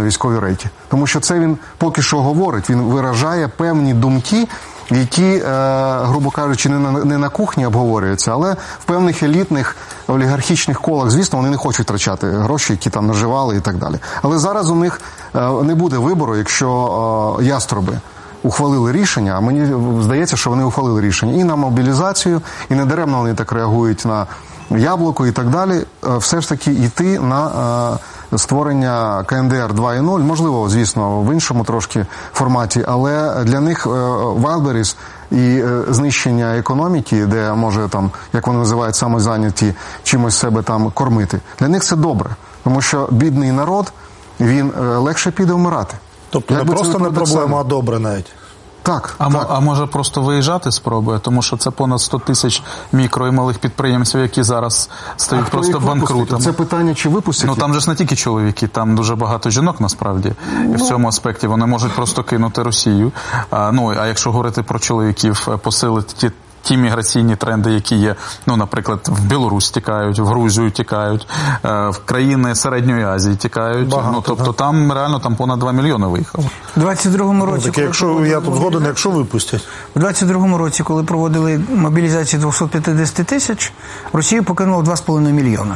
військові рейки. Тому що це він поки що говорить, він виражає певні думки, які, грубо кажучи, не на кухні обговорюються, але в певних елітних олігархічних колах, звісно, вони не хочуть втрачати гроші, які там наживали і так далі. Але зараз у них не буде вибору, якщо яструби ухвалили рішення, а мені здається, що вони ухвалили рішення і на мобілізацію, і не даремно вони так реагують на Яблуко і так далі, все ж таки йти на створення КНДР 2.0, можливо, звісно, в іншому трошки форматі, але для них Wildberries і знищення економіки, де може там, як вони називають, самозайняті, чимось себе там кормити, для них це добре, тому що бідний народ, він легше піде вмирати. Тобто не просто не проблема, а добре навіть. Так, а може просто виїжджати спробує, тому що це понад 100 тисяч мікро і малих підприємців, які зараз стають просто банкрутами. Це питання, чи випустять? Ну там же ж не тільки чоловіки, там дуже багато жінок насправді. І в цьому аспекті вони можуть просто кинути Росію. А якщо говорити про чоловіків, посилити ті міграційні тренди, які є, наприклад, в Білорусь тікають, в Грузію тікають, в країни Середньої Азії тікають. Тобто там реально понад 2 мільйони виїхало. У 22-му році, я тут згоден, якщо випустять. У 22-му році, коли проводили мобілізацію 250 тисяч, Росію покинуло 2,5 мільйона.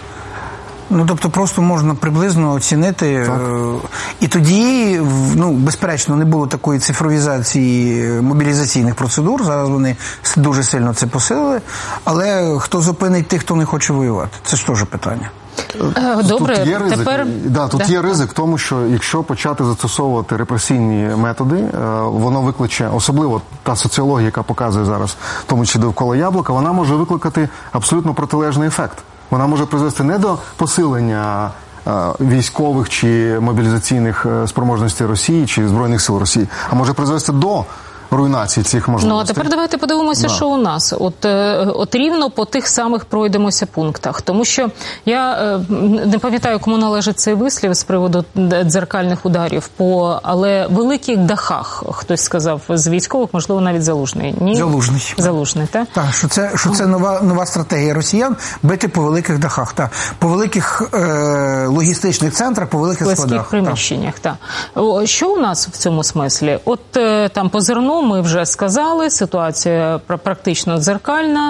Тобто просто можна приблизно оцінити. І тоді, безперечно, не було такої цифровізації мобілізаційних процедур, зараз вони дуже сильно це посилили, але хто зупинить тих, хто не хоче воювати? Це ж теж питання. Добре, тут є ризик в тому, що якщо почати застосовувати репресійні методи, воно викличе, особливо та соціологія, яка показує зараз, в тому числі довкола Яблука, вона може викликати абсолютно протилежний ефект. Вона може призвести не до посилення військових чи мобілізаційних спроможностей Росії чи Збройних сил Росії, а може призвести до руйнації цих можливостей. А тепер давайте подивимося, що у нас. От рівно по тих самих пройдемося пунктах. Тому що я не пам'ятаю, кому належить цей вислів з приводу дзеркальних ударів, але великих дахах, хтось сказав з військових, можливо, навіть Залужний. Ні? Залужний, так? Так, що це нова стратегія росіян бити по великих дахах, так. По великих логістичних центрах, по великих складах. Складських приміщеннях, так. Що у нас в цьому смислі? От там по зерну ми вже сказали, ситуація практично дзеркальна.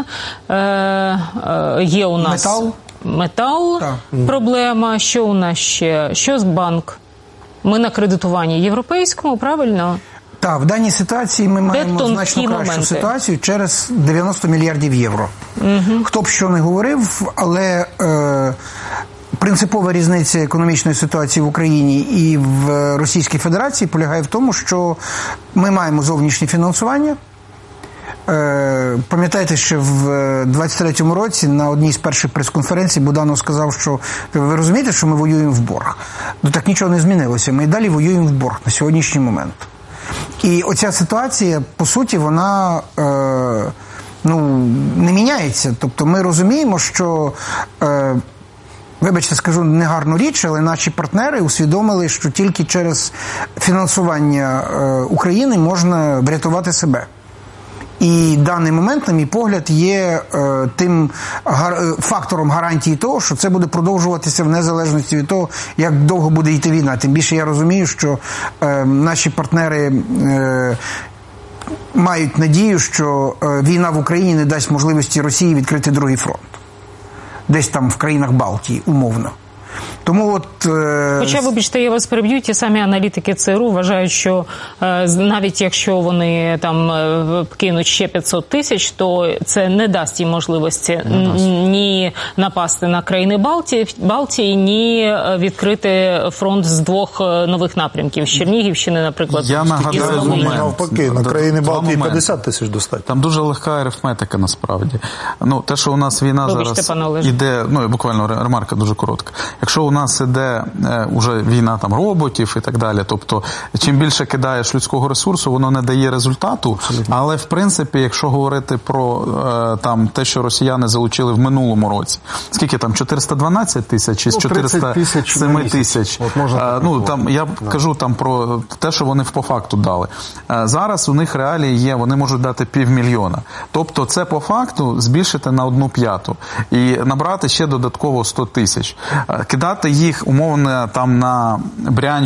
Є у нас метал проблема. Що у нас ще? Що з банк? Ми на кредитуванні європейському, правильно? Так, в даній ситуації ми маємо значно кращу ситуацію через 90 мільярдів євро. Хто б що не говорив, але принципова різниця економічної ситуації в Україні і в Російській Федерації полягає в тому, що ми маємо зовнішнє фінансування. Пам'ятаєте, що в 23-му році на одній з перших прес-конференцій Буданов сказав, що ви розумієте, що ми воюємо в борг? Так нічого не змінилося. Ми і далі воюємо в борг на сьогоднішній момент. І оця ситуація, по суті, вона не міняється. Тобто ми розуміємо, що вибачте, скажу негарну річ, але наші партнери усвідомили, що тільки через фінансування України можна врятувати себе. І даний момент, на мій погляд, є тим фактором гарантії того, що це буде продовжуватися в незалежності від того, як довго буде йти війна. Тим більше я розумію, що наші партнери мають надію, що війна в Україні не дасть можливості Росії відкрити другий фронт. Десь там в країнах Балтії, умовно. Тому Хоча, вибачте, я вас переб'ю, ті самі аналітики ЦРУ вважають, що навіть якщо вони там кинуть ще 500 тисяч, то це не дасть їм можливості ні напасти на країни Балтії, ні відкрити фронт з двох нових напрямків. З Чернігівщини, наприклад. Я нагадаю навпаки, на країни Балтії 50 тисяч достатньо. Там дуже легка арифметика, насправді. Те, що у нас війна зараз іде, буквально ремарка дуже коротка. Якщо у нас іде вже війна там роботів і так далі, тобто чим більше кидаєш людського ресурсу, воно не дає результату, але в принципі, якщо говорити про те, що росіяни залучили в минулому році, скільки там, 412 тисяч чи 407 тисяч? Я кажу там про те, що вони по факту дали. Зараз у них реалії є, вони можуть дати 500 000. Тобто це по факту збільшити на 1/5 і набрати ще додатково 100 тисяч. Кидати їх умовно там на Брянщину,